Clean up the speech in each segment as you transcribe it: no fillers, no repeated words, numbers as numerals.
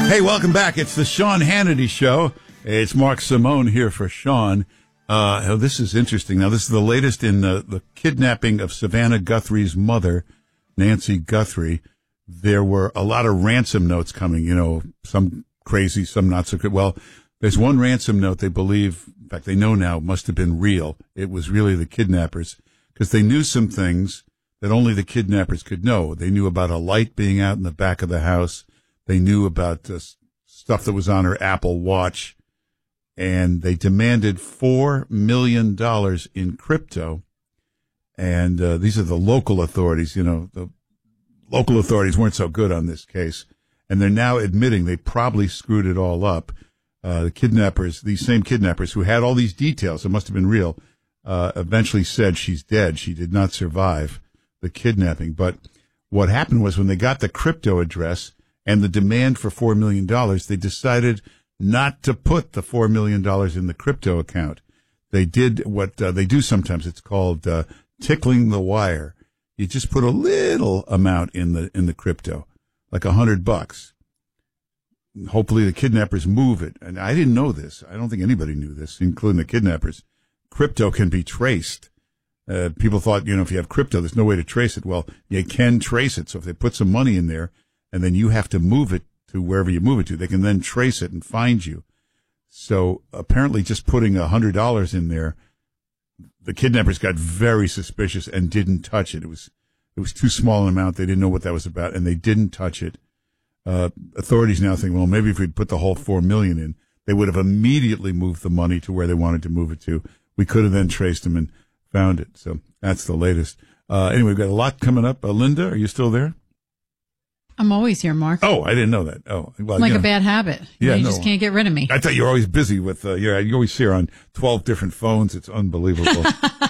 Hey, welcome back. It's the Sean Hannity Show. It's Mark Simone here for Sean. This is interesting. Now, this is the latest in the kidnapping of Savannah Guthrie's mother, Nancy Guthrie. There were a lot of ransom notes coming, some crazy, some not so good. Well, there's one ransom note they believe, in fact, they know now, must have been real. It was really the kidnappers, because they knew some things that only the kidnappers could know. They knew about a light being out in the back of the house. They knew about stuff that was on her Apple Watch. And they demanded $4 million in crypto. And these are the local authorities. The local authorities weren't so good on this case. And they're now admitting they probably screwed it all up. The kidnappers, these same kidnappers who had all these details, it must have been real, eventually said she's dead. She did not survive the kidnapping. But what happened was when they got the crypto address and the demand for $4 million, they decided not to put the $4 million in the crypto account. They did what they do sometimes. It's called tickling the wire. You just put a little amount in the crypto, like $100. Hopefully the kidnappers move it. And I didn't know this. I don't think anybody knew this, including the kidnappers. Crypto can be traced. People thought, if you have crypto, there's no way to trace it. Well, you can trace it. So if they put some money in there and then you have to move it to wherever you move it to, they can then trace it and find you. So apparently just putting $100 in there, the kidnappers got very suspicious and didn't touch it. It was too small an amount. They didn't know what that was about, and they didn't touch it. Authorities now think, well, maybe if we'd put the whole $4 million in, they would have immediately moved the money to where they wanted to move it to. We could have then traced them and found it. So that's the latest. Anyway, we've got a lot coming up. Linda, are you still there? I'm always here, Mark. Oh, I didn't know that. Oh, well, like a bad habit. Yeah, you just can't get rid of me. I thought you were always busy with, you always see her on 12 different phones. It's unbelievable.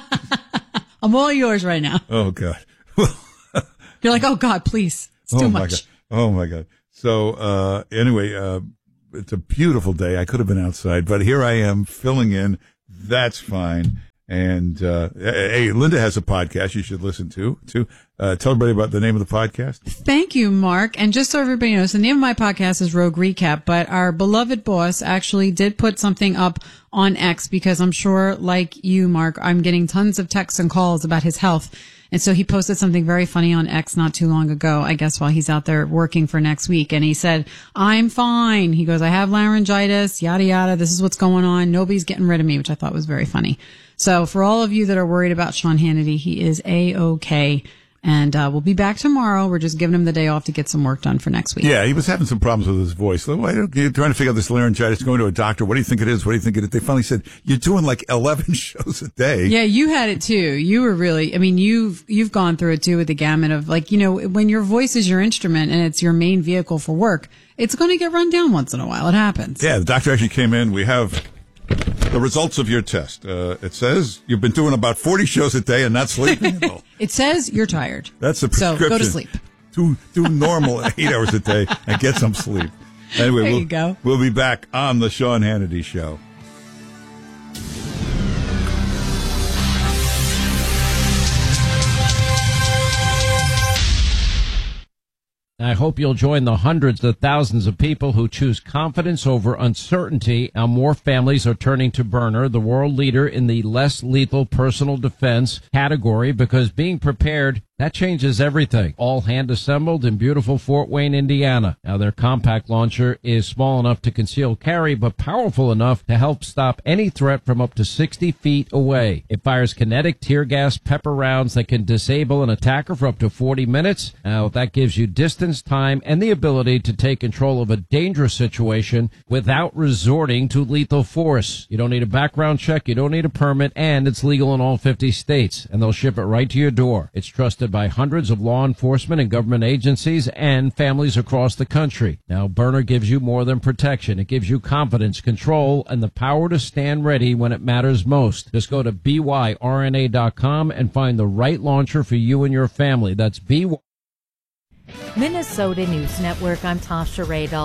I'm all yours right now. Oh, God. You're like, oh, God, please. It's too much. Oh, my God. So, anyway, it's a beautiful day. I could have been outside, but here I am filling in. That's fine. And, hey, Linda has a podcast you should listen to. Tell everybody about the name of the podcast. Thank you, Mark. And just so everybody knows, the name of my podcast is Rogue Recap, but our beloved boss actually did put something up on X because I'm sure, like you, Mark, I'm getting tons of texts and calls about his health. And so he posted something very funny on X not too long ago, I guess while he's out there working for next week. And he said, I'm fine. He goes, I have laryngitis, yada, yada. This is what's going on. Nobody's getting rid of me, which I thought was very funny. So for all of you that are worried about Sean Hannity, he is A-OK. And we'll be back tomorrow. We're just giving him the day off to get some work done for next week. Yeah, he was having some problems with his voice. You're trying to figure out this laryngitis, going to a doctor. What do you think it is? What do you think it is? They finally said, you're doing like 11 shows a day. Yeah, you had it too. You were really, you've gone through it too with the gamut of when your voice is your instrument and it's your main vehicle for work, it's going to get run down once in a while. It happens. Yeah, the doctor actually came in. We have the results of your test. It says you've been doing about 40 shows a day and not sleeping at all. It says you're tired. That's the prescription. So go to sleep. Do normal 8 hours a day and get some sleep. Anyway, there you go. We'll be back on the Sean Hannity Show. I hope you'll join the hundreds of thousands of people who choose confidence over uncertainty. Now more families are turning to Byrna, the world leader in the less lethal personal defense category, because being prepared, that changes everything. All hand assembled in beautiful Fort Wayne, Indiana. Now their compact launcher is small enough to conceal carry, but powerful enough to help stop any threat from up to 60 feet away. It fires kinetic tear gas pepper rounds that can disable an attacker for up to 40 minutes. Now that gives you distance, time, and the ability to take control of a dangerous situation without resorting to lethal force. You don't need a background check, you don't need a permit, and it's legal in all 50 states. And they'll ship it right to your door. It's trusted by hundreds of law enforcement and government agencies and families across the country. Now, Byrna gives you more than protection. It gives you confidence, control, and the power to stand ready when it matters most. Just go to byrna.com and find the right launcher for you and your family. That's BY. Minnesota News Network, I'm Tasha Radel.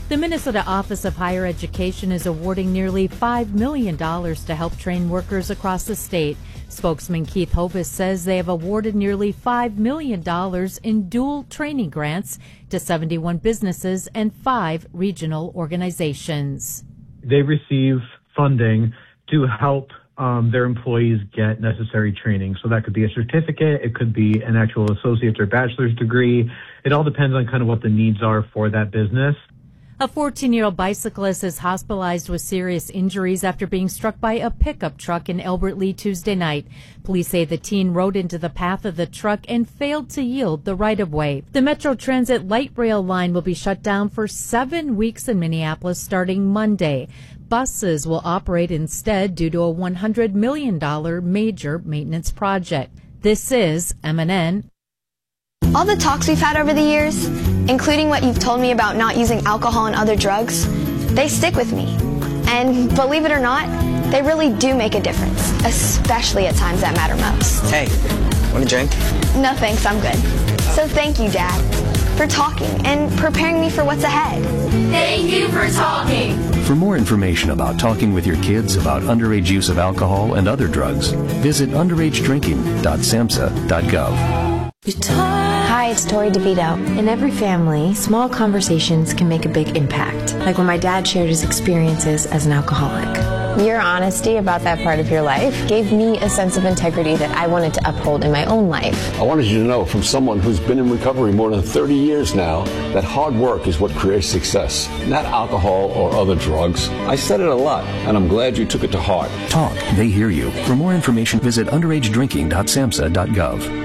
The Minnesota Office of Higher Education is awarding nearly $5 million to help train workers across the state. Spokesman Keith Hovis says they have awarded nearly $5 million in dual training grants to 71 businesses and 5 regional organizations. They receive funding to help their employees get necessary training. So that could be a certificate, it could be an actual associate's or bachelor's degree. It all depends on kind of what the needs are for that business. A 14-year-old bicyclist is hospitalized with serious injuries after being struck by a pickup truck in Elbert Lee Tuesday night. Police say the teen rode into the path of the truck and failed to yield the right-of-way. The Metro Transit light rail line will be shut down for 7 weeks in Minneapolis starting Monday. Buses will operate instead due to a $100 million major maintenance project. This is MNN. All the talks we've had over the years, including what you've told me about not using alcohol and other drugs, they stick with me. And believe it or not, they really do make a difference, especially at times that matter most. Hey, want a drink? No thanks, I'm good. So thank you, Dad, for talking and preparing me for what's ahead. Thank you for talking. For more information about talking with your kids about underage use of alcohol and other drugs, visit underagedrinking.samhsa.gov. Hi, it's Tori DeVito. In every family, small conversations can make a big impact, like when my dad shared his experiences as an alcoholic. Your honesty about that part of your life gave me a sense of integrity that I wanted to uphold in my own life. I wanted you to know from someone who's been in recovery more than 30 years now that hard work is what creates success, not alcohol or other drugs. I said it a lot, and I'm glad you took it to heart. Talk, they hear you. For more information, visit underagedrinking.samhsa.gov.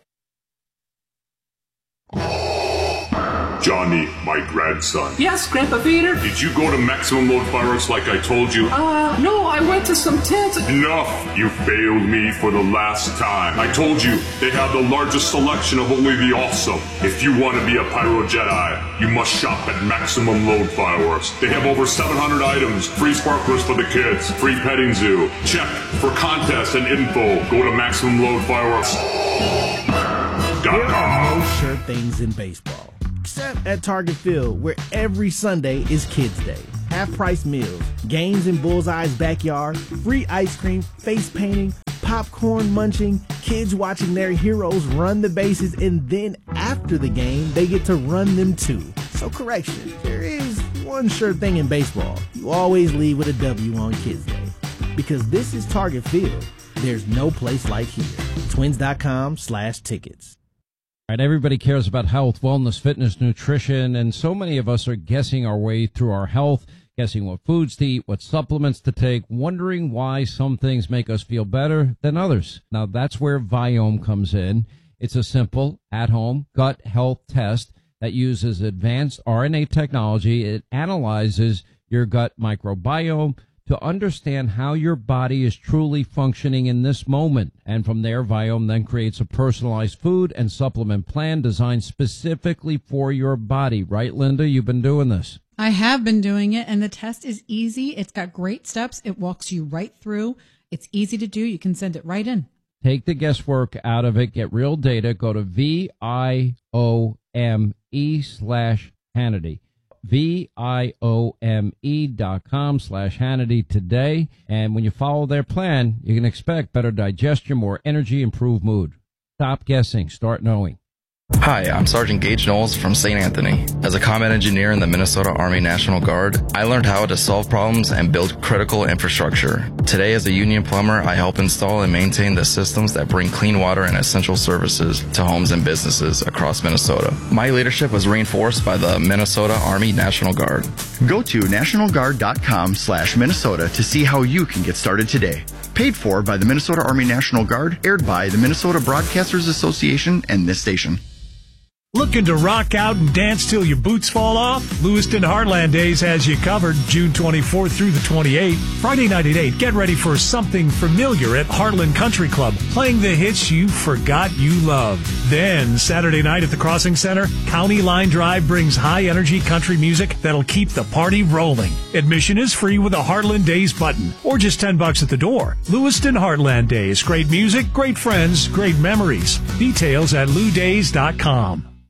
Johnny, my grandson. Yes, Grandpa Vader? Did you go to Maximum Load Fireworks like I told you? No, I went to some tents. Enough! You failed me for the last time. I told you, they have the largest selection of only the awesome. If you want to be a Pyro Jedi, you must shop at Maximum Load Fireworks. They have over 700 items, free sparklers for the kids, free petting zoo. Check for contests and info. Go to MaximumLoadFireworks.com. There are no sure things in baseball, except at Target Field, where every Sunday is Kids Day. Half-price meals, games in Bullseye's backyard, free ice cream, face painting, popcorn munching, kids watching their heroes run the bases, and then after the game, they get to run them too. So correction, there is one sure thing in baseball. You always leave with a W on Kids Day. Because this is Target Field. There's no place like here. Twins.com/tickets. Right, everybody cares about health, wellness, fitness, nutrition, and so many of us are guessing our way through our health, guessing what foods to eat, what supplements to take, wondering why some things make us feel better than others. Now, that's where Viome comes in. It's a simple, at-home gut health test that uses advanced RNA technology. It analyzes your gut microbiome to understand how your body is truly functioning in this moment. And from there, Viome then creates a personalized food and supplement plan designed specifically for your body. Right, Linda? You've been doing this. I have been doing it, and the test is easy. It's got great steps. It walks you right through. It's easy to do. You can send it right in. Take the guesswork out of it. Get real data. Go to VIOME/Hannity. VIOME.com/Hannity today. And when you follow their plan, you can expect better digestion, more energy, improved mood. Stop guessing. Start knowing. Hi, I'm Sergeant Gage Knowles from St. Anthony. As a combat engineer in the Minnesota Army National Guard, I learned how to solve problems and build critical infrastructure. Today, as a union plumber, I help install and maintain the systems that bring clean water and essential services to homes and businesses across Minnesota. My leadership was reinforced by the Minnesota Army National Guard. Go to nationalguard.com/Minnesota to see how you can get started today. Paid for by the Minnesota Army National Guard, aired by the Minnesota Broadcasters Association and this station. Looking to rock out and dance till your boots fall off? Lewiston Heartland Days has you covered June 24th through the 28th. Friday night at 8, get ready for something familiar at Heartland Country Club, playing the hits you forgot you loved. Then, Saturday night at the Crossing Center, County Line Drive brings high-energy country music that'll keep the party rolling. Admission is free with a Heartland Days button, or just $10 at the door. Lewiston Heartland Days. Great music, great friends, great memories. Details at LouDays.com.